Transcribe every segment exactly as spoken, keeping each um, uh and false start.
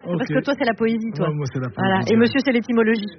Okay. Parce que toi, c'est la poésie, toi. Ouais, moi, c'est la poésie. Voilà. Et monsieur, c'est l'étymologie.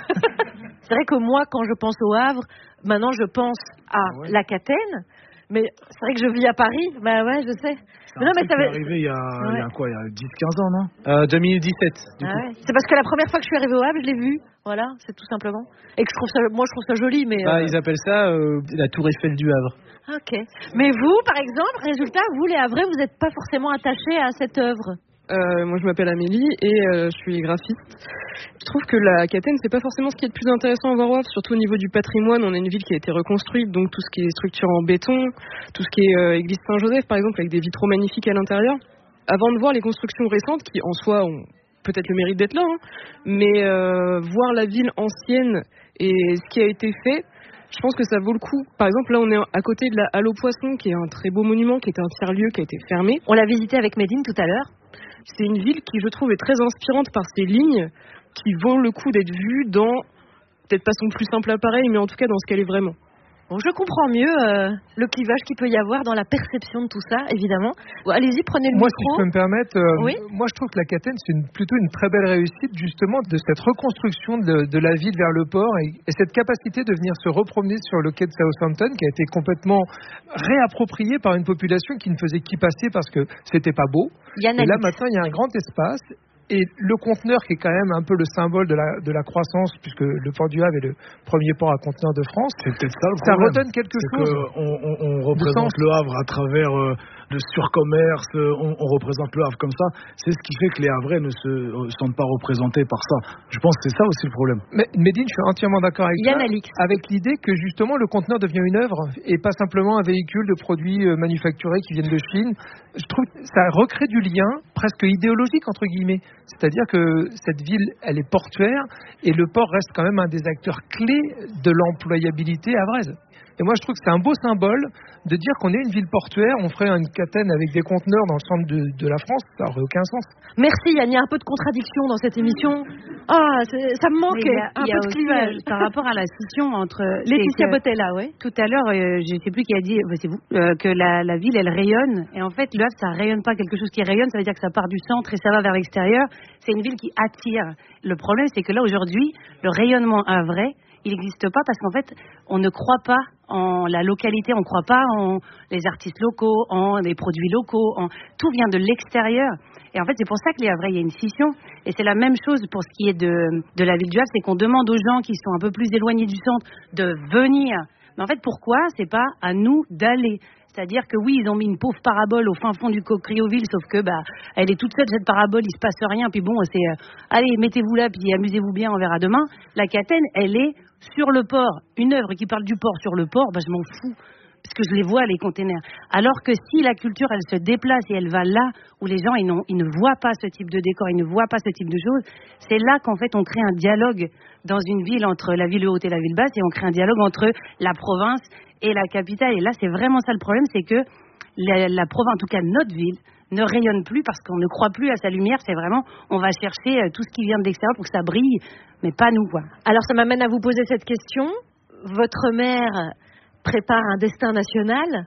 C'est vrai que moi, quand je pense au Havre, maintenant, je pense à ah ouais. la Catène. Mais c'est vrai que je vis à Paris. Bah ouais, je sais. C'est un non, mais ça va... arrivé il y a, ouais. il y a quoi, il y a dix quinze ans, non euh, deux mille dix-sept, du ah coup. Ouais. C'est parce que la première fois que je suis arrivée au Havre, je l'ai vu. Voilà, c'est tout simplement. Et que je trouve ça, moi, je trouve ça joli, mais... Bah, euh... ils appellent ça euh, la Tour Eiffel du Havre. Ok. Mais vous, par exemple, résultat, vous, les Havrais, vous n'êtes pas forcément attachés à cette œuvre. Euh, moi je m'appelle Amélie et euh, je suis graphiste. Je trouve que la Catène c'est pas forcément ce qui est le plus intéressant à voir au Havre, surtout au niveau du patrimoine. On a une ville qui a été reconstruite, donc tout ce qui est structure en béton, tout ce qui est euh, église Saint-Joseph par exemple avec des vitraux magnifiques à l'intérieur. Avant de voir les constructions récentes qui en soi ont peut-être le mérite d'être là, hein, mais euh, voir la ville ancienne et ce qui a été fait, je pense que ça vaut le coup. Par exemple, là, on est à côté de la Halle aux Poissons, qui est un très beau monument, qui était un tiers-lieu, qui a été fermé. On l'a visité avec Médine tout à l'heure. C'est une ville qui, je trouve, est très inspirante par ses lignes, qui vaut le coup d'être vue dans, peut-être pas son plus simple appareil, mais en tout cas dans ce qu'elle est vraiment. Bon, je comprends mieux euh, le clivage qu'il peut y avoir dans la perception de tout ça, évidemment. Allez-y, prenez le moi, micro. Moi, si je peux me permettre, euh, oui moi je trouve que la Catène, c'est une, plutôt une très belle réussite, justement, de cette reconstruction de, de la ville vers le port et, et cette capacité de venir se repromener sur le quai de Southampton, qui a été complètement réapproprié par une population qui ne faisait qu'y passer parce que c'était pas beau. Yann et là, Alix. maintenant, il y a un grand espace. Et le conteneur, qui est quand même un peu le symbole de la, de la croissance, puisque le port du Havre est le premier port à conteneur de France, c'est peut-être ça le ça problème. redonne quelque c'est chose. Que on, on, on représente le Havre à travers euh, le surcommerce, euh, on, on représente le Havre comme ça. C'est ce qui fait que les Havrais ne se euh, sentent pas représentés par ça. Je pense que c'est ça aussi le problème. Mais Médine, je suis entièrement d'accord avec Yann toi, Alix. avec l'idée que justement le conteneur devient une œuvre et pas simplement un véhicule de produits euh, manufacturés qui viennent de Chine. Je trouve que ça recrée du lien presque idéologique entre guillemets. C'est-à-dire que cette ville, elle est portuaire et le port reste quand même un des acteurs clés de l'employabilité havraise. Et moi, je trouve que c'est un beau symbole de dire qu'on est une ville portuaire, on ferait une Catène avec des conteneurs dans le centre de, de la France, ça n'aurait aucun sens. Merci Yann, il y a un peu de contradiction dans cette émission. Ah, ça me manquait, il y a, un il y peu a de aussi, clivage. Euh, par rapport à la scission entre... Laetitia Botella, oui. Tout à l'heure, euh, je ne sais plus qui a dit, bah, c'est vous, euh, que la, la ville, elle rayonne. Et en fait, le Havre, ça rayonne pas quelque chose qui rayonne, ça veut dire que ça part du centre et ça va vers l'extérieur. C'est une ville qui attire. Le problème, c'est que là, aujourd'hui, le rayonnement havrais, il n'existe pas parce qu'en fait, on ne croit pas en la localité, on ne croit pas en les artistes locaux, en les produits locaux, en... tout vient de l'extérieur. Et en fait, c'est pour ça que les Havrais, il y a une scission. Et c'est la même chose pour ce qui est de, de la ville du Havre, c'est qu'on demande aux gens qui sont un peu plus éloignés du centre de venir. Mais en fait, pourquoi c'est pas à nous d'aller? C'est-à-dire que oui, ils ont mis une pauvre parabole au fin fond du Criouville, sauf que bah, elle est toute seule cette parabole, il se passe rien. Puis bon, c'est euh, allez, mettez-vous là, puis amusez-vous bien, on verra demain. La Catène, elle est sur le port. Une œuvre qui parle du port sur le port, bah, je m'en fous. Parce que je les vois, les containers. Alors que si la culture, elle se déplace et elle va là où les gens, ils, ils ne voient pas ce type de décor, ils ne voient pas ce type de choses, c'est là qu'en fait, on crée un dialogue dans une ville entre la ville haute et la ville basse, et on crée un dialogue entre la province et la capitale. Et là, c'est vraiment ça le problème, c'est que la, la province, en tout cas notre ville, ne rayonne plus parce qu'on ne croit plus à sa lumière. C'est vraiment, on va chercher tout ce qui vient de l'extérieur pour que ça brille, mais pas nous, quoi. Alors, ça m'amène à vous poser cette question. Votre mère prépare un destin national,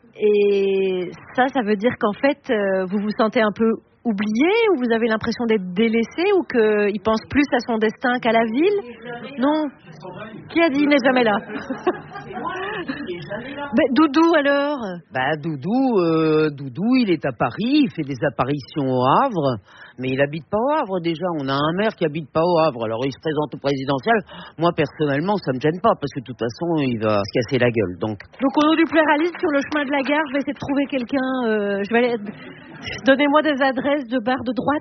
et ça, ça veut dire qu'en fait, euh, vous vous sentez un peu oublié, ou vous avez l'impression d'être délaissé, ou qu'il pense plus à son destin qu'à la ville? Non. Qui a dit il n'est jamais là? Ben, Doudou alors? Bah Doudou, euh, Doudou, il est à Paris, il fait des apparitions au Havre, mais il habite pas au Havre déjà. On a un maire qui habite pas au Havre, alors il se présente au présidentiel. Moi personnellement, ça me gêne pas parce que de toute façon, il va se casser la gueule. Donc, donc au nom du pluralisme, sur le chemin de la gare, je vais essayer de trouver quelqu'un. Euh, je vais aller... Donnez-moi des adresses de bar de droite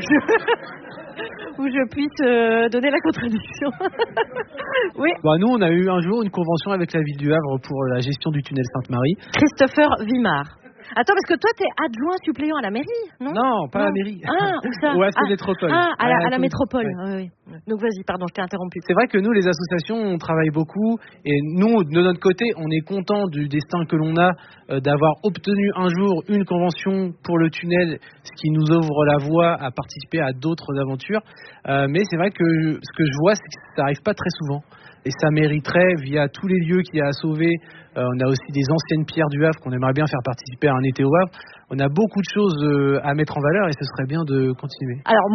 où je puisse euh, donner la contradiction. Oui. Bah, nous, on a eu un jour une convention avec la ville du Havre pour la gestion du tunnel Sainte-Marie. Christopher Vimard. Attends, parce que toi, t'es adjoint suppléant à la mairie, non? Non, pas non. à la mairie. Ah, où ça? Ou à la ah, métropole. Ah, à la, à la tout... métropole. Ouais. Oui, oui. Donc vas-y, pardon, je t'ai interrompu. C'est vrai que nous, les associations, on travaille beaucoup. Et nous, de notre côté, on est content du destin que l'on a euh, d'avoir obtenu un jour une convention pour le tunnel, ce qui nous ouvre la voie à participer à d'autres aventures. Euh, mais c'est vrai que ce que je vois, c'est que ça n'arrive pas très souvent. Et ça mériterait, via tous les lieux qu'il y a à sauver, euh, on a aussi des anciennes pierres du Havre qu'on aimerait bien faire participer à un été au Havre. On a beaucoup de choses euh, à mettre en valeur et ce serait bien de continuer. Alors,